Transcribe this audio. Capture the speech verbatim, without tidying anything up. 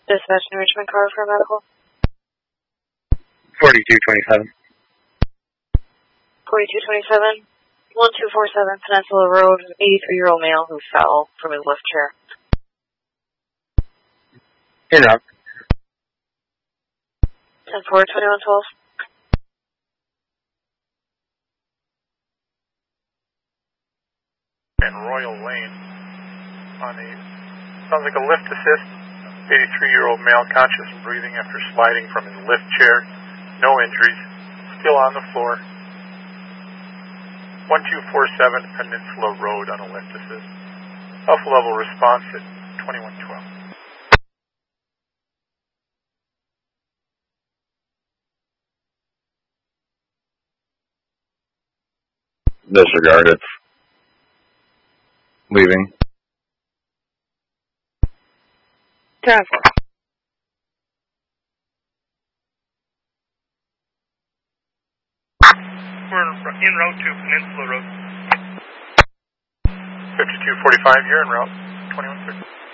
Dispatch New Richmond car for medical. forty-two twenty-seven. forty-two twenty-seven. one two four seven Peninsula Road, an eighty-three-year-old male who fell from his lift chair. In route. ten four twenty-one twelve. And Royal Lane on a, sounds like a lift assist, eighty-three-year-old male conscious and breathing after sliding from his lift chair, no injuries, still on the floor. one two four seven Peninsula Road on a lift assist. Alpha level response at twenty-one twelve. Disregard, it's leaving. ten four. We're en route to Peninsula Road. fifty-two forty-five, you're en route. twenty-one thirty.